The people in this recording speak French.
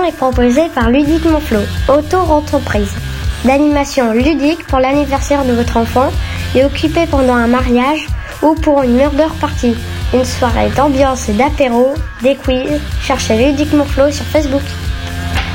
est proposé par Ludique Monflot, auto-entreprise d'animation ludique pour l'anniversaire de votre enfant et occupé pendant un mariage ou pour une murder party. Une soirée d'ambiance et d'apéro, des quiz. Cherchez Ludique Monflot sur Facebook.